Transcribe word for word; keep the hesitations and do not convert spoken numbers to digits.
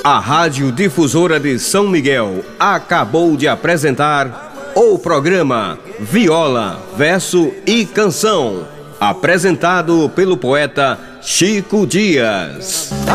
A Rádio Difusora de São Miguel acabou de apresentar o programa Viola, Verso e Canção, apresentado pelo poeta Chico Dias.